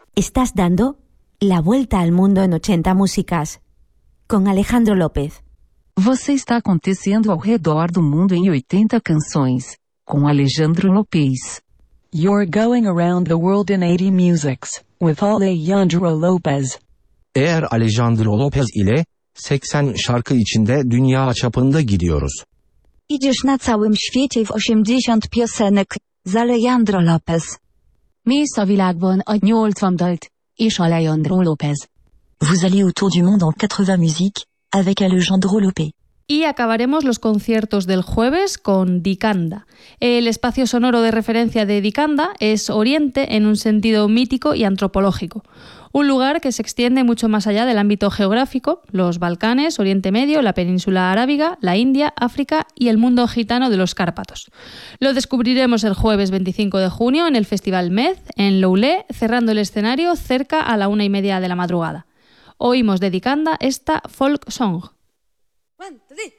Estás dando la vuelta al mundo en 80 músicas con Alejandro López. Você está acontecendo ao redor do mundo em 80 canções, com Alejandro Lopez. You're going around the world in 80 musics, with Alejandro Lopez. Eğer Alejandro Lopez ile 80 şarkı içinde dünya çapında gidiyoruz. Idziesz na całym świecie w 80 piosenek z Alejandro Lopez. Mész a világban a 80 dalt, és Alejandro Lopez. Vous allez autour du monde en 80 musiques, avec Alejandro Lopez. Y acabaremos los conciertos del jueves con Dikanda. El espacio sonoro de referencia de Dikanda es Oriente en un sentido mítico y antropológico. Un lugar que se extiende mucho más allá del ámbito geográfico, los Balcanes, Oriente Medio, la península arábiga, la India, África y el mundo gitano de los Cárpatos. Lo descubriremos el jueves 25 de junio en el Festival Med, en Loulé, cerrando el escenario cerca a la 1:30 de la madrugada. Oímos de Dikanda esta folk song. 1, 2, 3.